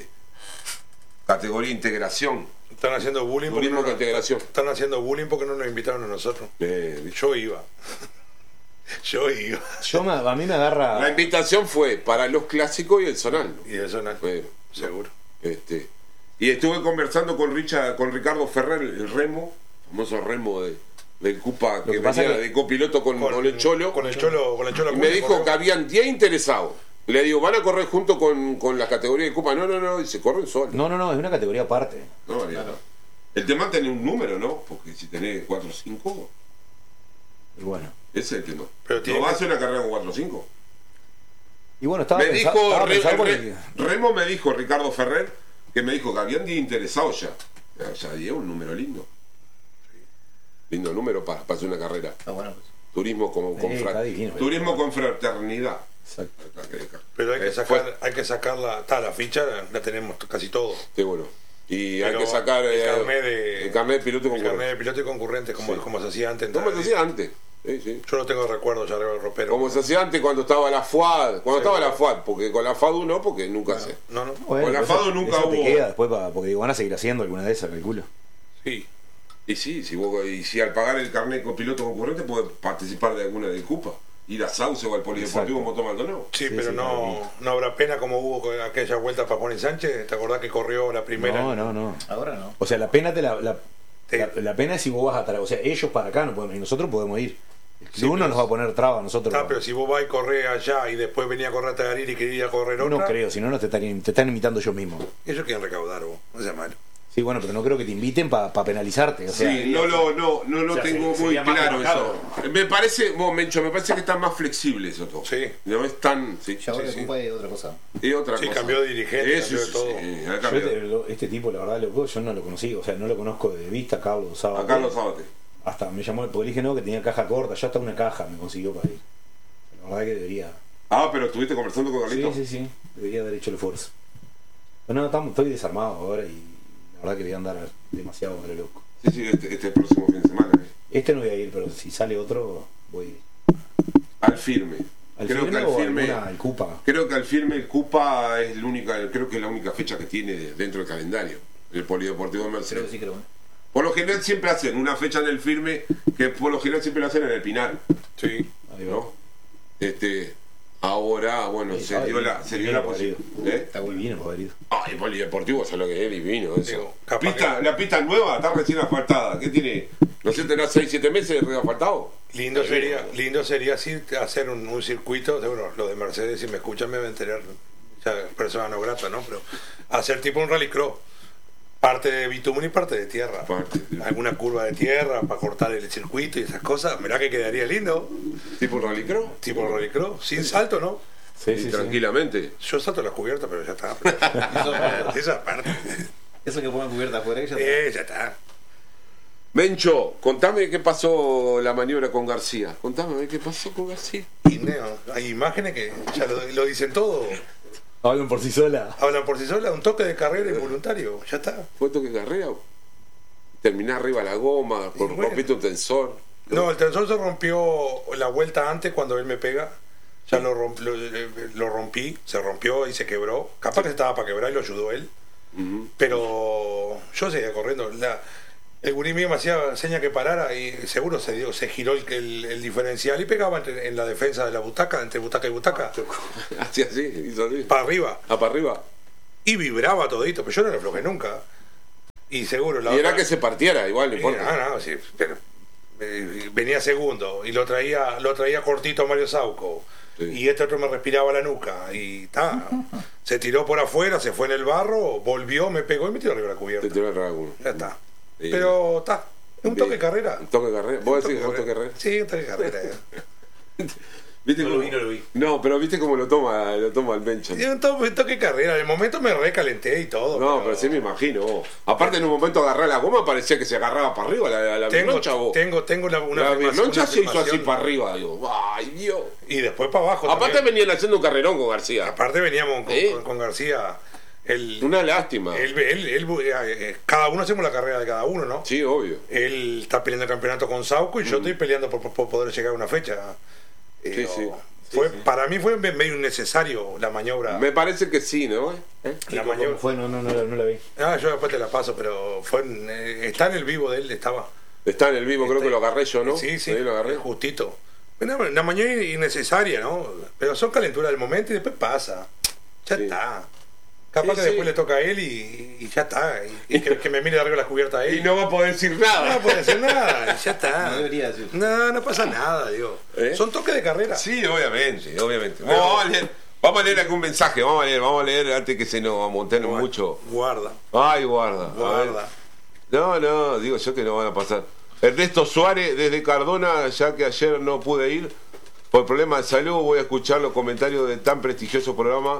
categoría integración. Están haciendo bullying porque Turismo con integración. están haciendo bullying porque no nos invitaron a nosotros. Yo iba. A mí me agarra. La invitación fue para los clásicos y el zonal. Y eso no, Fue- seguro. Y estuve conversando con Ricardo Ferrer, el remo, famoso remo del Cupa, Lo que que pasa venía que- de copiloto con el Cholo. Con el Cholo Y Acuña, me dijo corrió. que habían 10 interesados. Le digo, ¿van a correr junto con la categoría de Cupa? No, dice, corren solo. No, es una categoría aparte. No, María. El tema es tener un número, ¿no? Porque si tenés 4 o 5, Y bueno. ese es el tema. Pero tiene No va a que- ser una carrera con 4 o 5. Y bueno, estaba Me pensando. dijo, Estaba pensando porque- Remo me dijo, Ricardo Ferrer, que me dijo que habían 10 interesados ya. Ya 10 es un número lindo. Lindo número para hacer una carrera. Está bueno, pues. Turismo está divino. turismo con fraternidad. Exacto. Pero hay que Fue- sacarla. La ficha la tenemos casi todo. Sí, bueno. Y Pero hay que sacar el carnet de piloto con el carnet de piloto y concurrente, como se hacía antes. en ¿Cómo se Tararira. hacía antes? Sí. Yo no tengo recuerdos ya arriba del ropero. Como se hacía antes cuando estaba la FUAD. Cuando estaba la FUAD, porque con la FADU no, porque nunca sé. No. Bueno, Con la pero FADO nunca eso te hubo. queda después porque van a seguir haciendo alguna de esas, calculo. Sí. Y sí, si al pagar el carnet con piloto concurrente puede participar de alguna del Cupa. Ir a Sauce o al Polideportivo Exacto. Moto Maldonado. Sí, Sí, pero sí, no habrá pena como hubo con aquella vuelta para Juan y Sánchez. ¿Te acordás que corrió la primera? No. Ahora no. O sea, la pena Sí. la pena es si vos vas a traer. O sea, ellos para acá no podemos ir, nosotros podemos ir. Sí, Uno pero nos va a poner traba a nosotros. Pero si vos vas y corres allá y después venía a correr a Tararira y quería correr otra, No creo, si no, no te están imitando ellos mismos. ellos quieren recaudar vos. No sea malo. Sí, bueno, pero no creo que te inviten para penalizarte. O sea, Sí, no lo o sea, tengo muy sería más claro relajado. eso. Me parece, Mencho, me parece que está más flexible eso todo. Sí. No es tan. Sí, Ya ahora sí. Cupa es otra cosa. Es otra Sí, cosa. cambió de dirigente, Eso cambió de sí, todo. sí, ha yo cambiado. este tipo, la verdad, loco, yo no lo conocí. O sea, no lo conozco de vista, Carlos Sábado. A Carlos Sábate. Hasta me llamó, porque le dije no, que tenía caja corta. Ya hasta una caja me consiguió para ir. La verdad que debería. Ah, pero estuviste conversando con Carlito. Sí. Debería haber hecho el esfuerzo. Pero no, estoy desarmado ahora y la verdad que voy a andar demasiado a lo loco. Sí, este próximo fin de semana. Este no voy a ir, pero si sale otro, voy a ir. Al firme. ¿Al Creo que firme al o firme- alguna al Cupa? Creo que al firme el Cupa es creo que es la única fecha que tiene dentro del calendario, el Polideportivo de Creo Mercedes. que sí, creo. Por lo general siempre hacen una fecha en el firme, que por lo general siempre lo hacen en el Pinar, Sí. Ahí va. ¿no? Ahora, bueno, Sí, se dio la divino posibilidad. podrido. Está muy bien podrido. El Polideportivo, eso es lo que es divino. Eso. Digo, capaz La pista nueva está recién asfaltada. ¿Qué tiene? No sé, tendrá 6-7 meses de asfaltado. Lindo sería así, hacer un circuito, bueno, lo de Mercedes, si me escuchan me va a enterar, ya persona no grata, ¿no? Pero hacer tipo un rallycross, parte de bitumen y parte de tierra. Alguna curva de tierra para cortar el circuito y esas cosas, mirá que quedaría lindo, ¿Tipo rallycross? tipo rallycross, sin salto, ¿no? Sí. Tranquilamente. Yo salto la cubierta, pero ya está. Esa parte. Eso que pongan cubierta afuera, que ya Ya está. Mencho, contame qué pasó la maniobra con García. Contame a ver qué pasó con García. Y no, hay imágenes que ya lo dicen todo. Hablan por sí sola. Hablan por sí solas, un toque de carrera involuntario, ya está. ¿Fue toque de carrera? Terminar arriba la goma, Y bueno. rompiste un tensor. No, el tensor se rompió la vuelta antes cuando él me pega. Ya lo rompí, se rompió y se quebró. Capaz que estaba para quebrar y lo ayudó él. Ujú. Pero yo seguía corriendo. El gurí mío me hacía seña que parara y seguro se giró el diferencial y pegaba en la defensa de la butaca, entre butaca y butaca, Así, hizo así. para arriba. Para arriba. Y vibraba todito, pero yo no le aflojé nunca. Y seguro la Y era otra- que se partiera, igual, no importa. No, sí, pero, venía segundo y lo traía cortito a Mario Sauco. Sí. Y este otro me respiraba la nuca y se tiró por afuera, se fue en el barro, volvió, me pegó y me tiró arriba de la Te cubierta. tiró el rágulo. Ya está. Sí. Pero es un toque de carrera. Un toque de carrera. ¿Vos decís que es un toque de carrera? Sí, un toque de carrera. ¿Viste No cómo- lo vi. No, pero viste cómo lo toma el Bencho. Sí, un toque de carrera. En el momento me recalenté y todo. No, pero sí me imagino vos. Aparte en un momento agarré la goma, parecía que se agarraba para arriba la birloncha, vos. tengo una La afirmación- birloncha una se hizo así afirmación. para arriba, digo. ¡Ay, Dios! Y después para abajo. Aparte también. venían haciendo un carrerón con García. Aparte veníamos ¿Sí? con García. Una lástima. Cada uno hacemos la carrera de cada uno, ¿no? Sí, obvio. Él está peleando el campeonato con Sauco y yo estoy peleando por poder llegar a una fecha. Sí, sí. Para mí fue medio innecesario la maniobra. Me parece que sí, ¿no? La ¿Cómo maniobra. fue? No la vi. Yo después te la paso, pero está en el vivo de él, estaba. Está en el vivo, creo que lo agarré yo, ¿no? Sí, Ahí lo agarré. justito. Una maniobra innecesaria, ¿no? Pero son calenturas del momento y después pasa. Ya Sí. está. Capaz Sí, que sí. después le toca a él y ya está. Y que me mire de arriba la cubierta a él. Y no va a poder decir nada. No puede hacer nada, y ya está. No debería decir. No pasa nada, digo. ¿Eh? Son toques de carrera. Sí, obviamente, obviamente. Pero- Vamos a leer algún mensaje, vamos a leer antes que se nos amontonen mucho. Guarda, Ay, guarda. A ver. guarda. No, digo yo que no van a pasar. Ernesto Suárez desde Cardona, ya que ayer no pude ir por problemas de salud, voy a escuchar los comentarios de tan prestigioso programa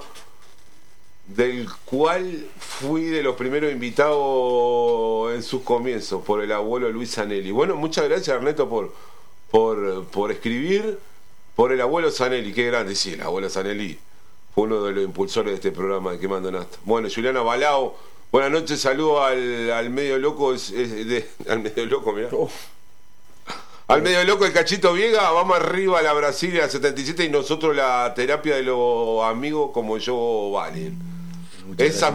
del cual fui de los primeros invitados en sus comienzos por el abuelo Luis Zanelli. Bueno, muchas gracias Ernesto por escribir, por el abuelo Zanelli, qué grande, sí, el abuelo Zanelli fue uno de los impulsores de este programa de Quemando Nasta. Bueno, Juliana Balao, buenas noches, saludo al medio loco, al medio loco, mirá. Al medio loco el Cachito Viega, vamos arriba a la Brasilia 77 y nosotros la terapia de los amigos como yo valen. Esas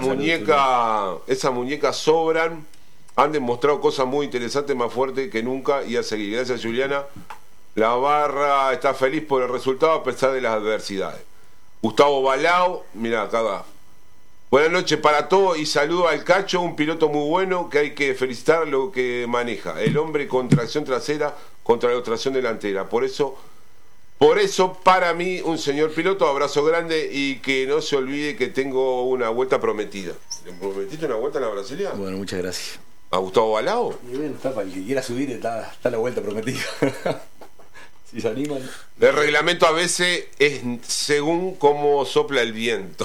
muñecas sobran, han demostrado cosas muy interesantes, más fuertes que nunca y a seguir. Gracias Juliana. La barra está feliz por el resultado a pesar de las adversidades. Gustavo Balao, mira acá va. Buenas noches para todos y saludo al Cacho, un piloto muy bueno que hay que felicitar lo que maneja. El hombre con tracción trasera contra la tracción delantera. Por eso, para mí, un señor piloto, abrazo grande y que no se olvide que tengo una vuelta prometida. ¿Le prometiste una vuelta en la Brasilia? Bueno, muchas gracias. ¿A Gustavo Balao? Y bueno, está para el que quiera subir, está la vuelta prometida. Si se animan. El reglamento a veces es según cómo sopla el viento.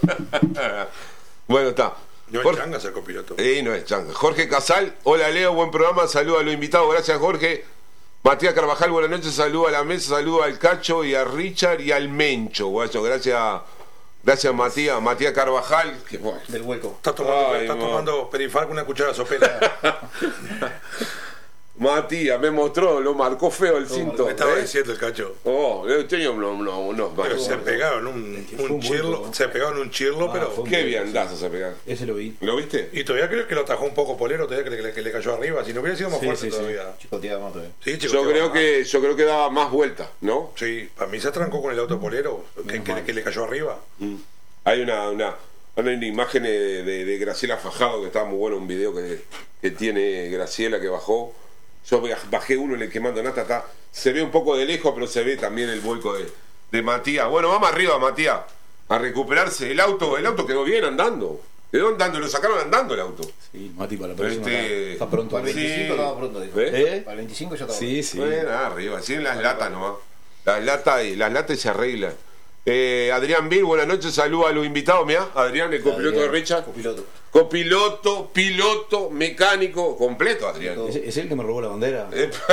Bueno, está. No es Jorge- changa ser copiloto. No es changa. Jorge Casal, hola Leo, buen programa, saludo a los invitados, gracias Jorge. Matías Carvajal, buenas noches, saludo a la mesa, saludo al Cacho y a Richard y al Mencho, guacho, gracias Matías Carvajal, que bueno. Del hueco. Está tomando, Ay, no. tomando perifar con una cuchara sopera. Matías me mostró, lo marcó feo el cinto. Me estaba diciendo el Cacho. Tenía unos Pero se marcos. pegaron un chirlo, se pegaron un chirlo, pero... Qué viandazo se pegaron. Ese lo vi. ¿Lo viste? Y todavía creo que lo atajó un poco Polero, todavía que le cayó arriba. Si no hubiera sido más Sí, fuerte sí, sí. todavía. Chicoteaba más todavía. Sí, chicos, Yo creo que daba más vueltas, ¿no? Sí, para mí se atrancó con el auto Polero, que le cayó arriba. Hay una imagen de Graciela Fajado, que estaba muy bueno, un video que tiene Graciela que bajó. Yo bajé uno en el que mando nata, se ve un poco de lejos, pero se ve también el vuelco de Matías. Bueno, vamos arriba, Matías, a recuperarse. El auto quedó bien andando. Quedó andando, lo sacaron andando el auto. Sí, Mati, para la próxima está pronto. Para el 25 Sí. estaba pronto, dijo. ¿Eh? Para el 25 ya estaba Sí, sí. Bueno, arriba, así en las latas nomás. Las latas se arreglan. Adrián Bill, buenas noches, saludos a los invitados. Mirá, Adrián, el copiloto de Richard. Copiloto. Piloto, mecánico, completo, Adrián. ¿Es el que me robó la bandera?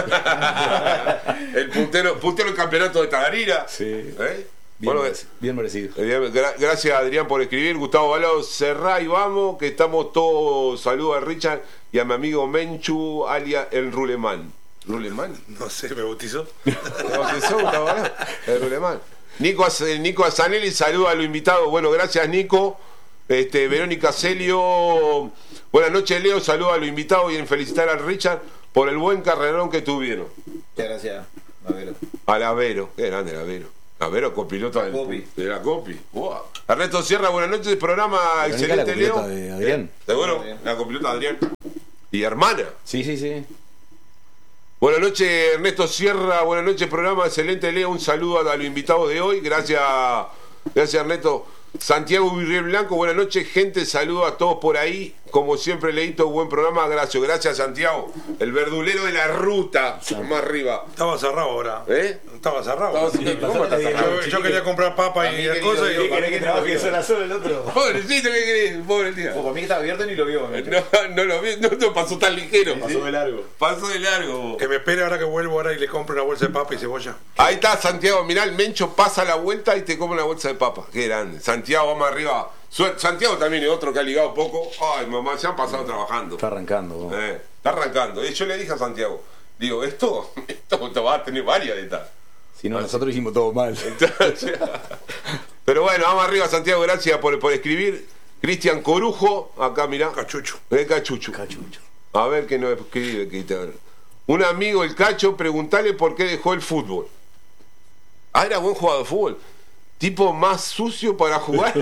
El puntero del campeonato de Tagarira. Sí. ¿Eh? Bien, Bueno, bien merecido. gracias Adrián por escribir. Gustavo Balao, cerrá y vamos, que estamos todos. Saludos a Richard y a mi amigo Menchu, alias el Rulemán. ¿Rulemán? No sé, me bautizó. ¿Te bautizó, Gustavo Balao? El Rulemán. Nico Azanelli, saluda a los invitados. Bueno, gracias Nico. Verónica Celio, buenas noches Leo, saluda a los invitados y en felicitar al Richard por el buen carrerón que tuvieron. Muchas gracias, Avero. Al Avero, qué grande el Avero. Avero, copiloto de la Copi. Wow. Ernesto Sierra, buenas noches, programa Verónica, excelente la Leo. copilota de Adrián. ¿Seguro? Adrián. La copilota de Adrián. Y hermana. Sí, sí, sí. Buenas noches Ernesto Sierra, buenas noches, programa excelente Leo. Un saludo a los invitados de hoy. Gracias Ernesto. Santiago Virrey Blanco, buenas noches, gente, saludo a todos por ahí. Como siempre, Leito, buen programa, gracias Santiago, el verdulero de la ruta, más arriba. Estaba cerrado ahora. Estaba cerrado. ¿Cómo está cerrado? Yo quería comprar papas y las cosas. ¿Querés que trabaje sola el otro? Pobrecito, ¿qué querés? Pobre tía. Para mí que estaba abierto ni lo vio. No lo vi, no pasó tan ligero. Pasó de largo. Pasó de largo. Que me espere ahora que vuelvo ahora y le compro una bolsa de papa y cebolla. Ahí está Santiago, mirá, el Mencho pasa la vuelta y te come una bolsa de papa. Qué grande. Santiago, vamos arriba. Santiago también es otro que ha ligado poco. Ay, mamá, se han pasado trabajando. Está arrancando. Está arrancando. Yo le dije a Santiago, digo, esto va a tener varias de estas. Si no, nosotros hicimos todo mal. Pero bueno, vamos arriba, Santiago, gracias por escribir. Cristian Corujo, acá mirá. Cachucho. Cachucho. Cachucho. A ver qué nos escribe. Un amigo, el Cacho, preguntale por qué dejó el fútbol. Era buen jugador de fútbol. Tipo más sucio para jugar.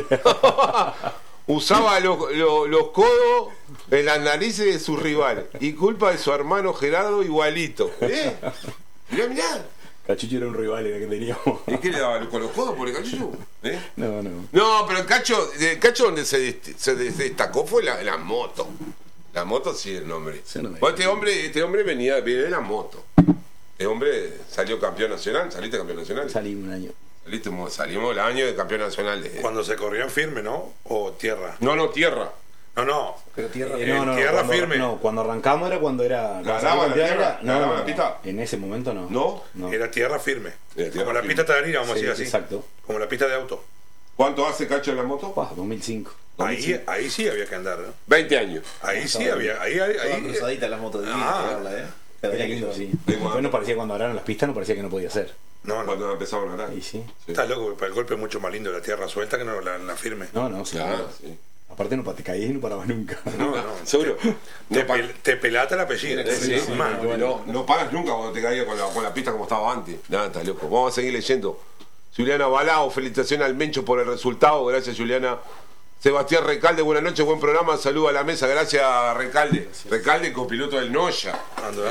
Usaba los codos en las narices de sus rivales. Y culpa de su hermano Gerardo igualito. Mirá. Cachucho era un rival en el que teníamos. ¿Y qué le daba con los codos por el Cachucho? No. No, pero el Cacho donde se destacó fue la moto. La moto sí es el nombre. Sí, no me Pues este hombre viene de la moto. Este hombre salió campeón nacional. ¿Saliste campeón nacional? Salí un año. Salimos el año de campeón nacional de... Cuando se corría en firme, ¿no? O tierra. No, tierra. No. Pero tierra. Tierra firme. No, cuando arrancamos era cuando era. ¿Ganaba la tierra? ¿Ganaba la pista? En ese momento no. ¿No? Era tierra firme. Era tierra Como la firme. pista tagarina, vamos a Sí, decir así. exacto. Como la pista de auto. ¿Cuánto hace Cacho en la moto? 2005. Ahí sí había que andar, ¿no? 20 años. Ahí sí había. Ahí. Cruzadita la moto de pegarla, Era lindo, sí. Después nos parecía cuando agarraron las pistas, nos parecía que no podía ser. No. Cuando empezaron a ganar. Y sí. Está loco, el golpe es mucho más lindo la tierra suelta que no la firme. No, sí. Claro, sí. Aparte no te caías y no parabas nunca. No. Seguro. Te pelata el apellido. Sí, Sí, man. no paras nunca cuando te caías con la pista como estaba antes. Nada, está loco. Vamos a seguir leyendo. Juliana Balao, felicitaciones al Mencho por el resultado. Gracias, Juliana. Sebastián Recalde, buenas noches, buen programa. Saludo a la mesa. Gracias, Recalde. Gracias. Recalde, copiloto del Noya.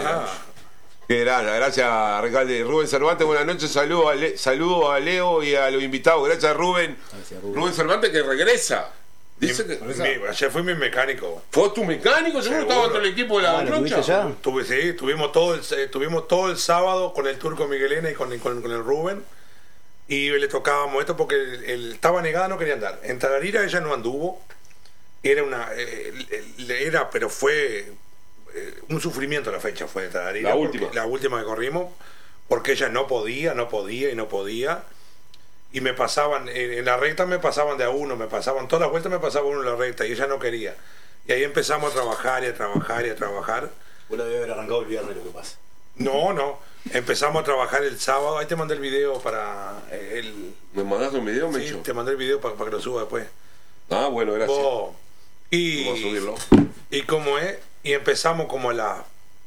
Qué gracias, Recalde. Rubén Cervantes, buenas noches. Saludo a Leo y a los invitados. Gracias, Rubén. Rubén Cervantes que regresa. Dice que ayer fui mi mecánico. ¿Fue tu mecánico? Seguro estaba dentro del equipo de la ¿Lo ya? Tuvimos todo el sábado con el Turco Miguelena y con el Rubén. Y le tocábamos esto porque él estaba negada, no quería andar. En Tagarira ella no anduvo. Pero fue un sufrimiento la fecha, fue de Tagarira. La última que corrimos. Porque ella no podía. Y me pasaban, en la recta me pasaban de a uno, todas las vueltas me pasaba uno en la recta y ella no quería. Y ahí empezamos a trabajar. Vos lo debes haber arrancado el viernes, lo que pasa. No. Empezamos a trabajar el sábado. Ahí te mandé el video para el... ¿Me mandaste un video, Sí, Mencho? te mandé el video para que lo suba después. Ah, bueno, gracias. Vos, Vamos a subirlo. y como es, y empezamos como a las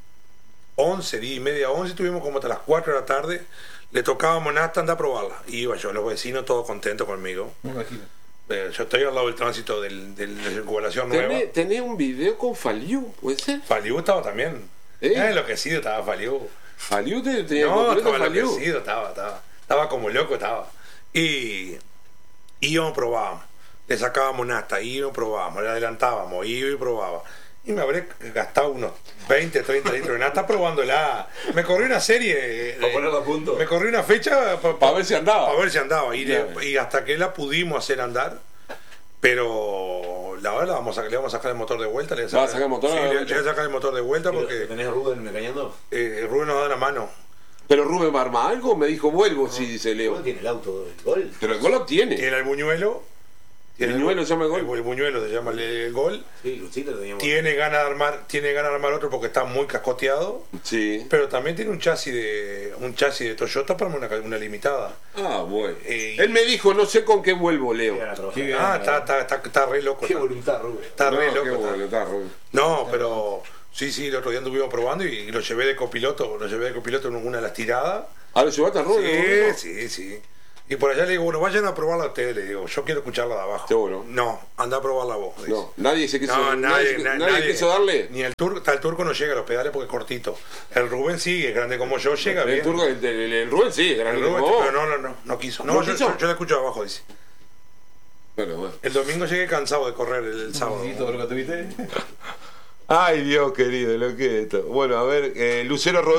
11, 10 y media, 11, estuvimos como hasta las 4 de la tarde. Le tocábamos Nasta, anda a probarla. Y iba yo, los vecinos todos contentos conmigo. Me imagino. Yo estoy al lado del tránsito de la circulación nueva. ¿Tenés un video con Faliu? ¿Puede ser? Faliu estaba también. Enloquecido estaba Faliu. ¿Faliu tenía No, completo estaba Faliu? enloquecido, estaba como loco, estaba. Y íbamos, probábamos. Le sacábamos Nasta, íbamos, probábamos. Le adelantábamos, iba y probaba. Y me habré gastado unos 20, 30 litros de Nasta probándola. Me corrí una serie. Para ponerla a punto. Me corrí una fecha Para ver si andaba. para ver si andaba. Y, Claro. y hasta que la pudimos hacer andar. Pero la verdad le vamos a sacar el motor de vuelta. Le ¿Vas a sacar el motor? Sí, le voy a sacar el motor de vuelta porque ¿Tenés a Rubén mecañando? Rubén nos da la mano. Pero Rubén va a armar algo, me dijo vuelvo, si dice Leo. Rubén tiene el auto del gol. Pero el gol lo tiene. Tiene el buñuelo. ¿El buñuelo se llama el gol? El buñuelo se llama el gol. Sí, Lucito lo teníamos. Tiene ganas de armar otro porque está muy cascoteado. Sí. Pero también tiene un chasis de Toyota para una limitada. Ah, bueno. Eh, Él me dijo, no sé con qué vuelvo, Leo. Qué ganas de trabajar. Está re loco. Qué voluntad, Rubén. Está re No, loco. qué está. bueno, está, Rubén. No, pero sí, el otro día anduvimos probando y lo llevé de copiloto en una de las tiradas. ¿Ah, lo llevaste a Rubén? Sí. Y por allá le digo, bueno, vayan a probarla a ustedes, le digo, yo quiero escucharla de abajo. Seguro. No, anda a probarla vos. dice. No, nadie se quiso, No, nadie quiso darle. Ni el turco no llega a los pedales porque es cortito. El Rubén sí, es grande como yo, llega El bien. turco, el Rubén sí, El grande Rubén, como vos. pero no quiso. ¿No No, quiso? yo la escucho de abajo, dice. Bueno. El domingo llegué cansado de correr el sábado. ¿Todo lo que tuviste? Ay, Dios querido, lo que es esto. Bueno, a ver, Lucero Rodríguez.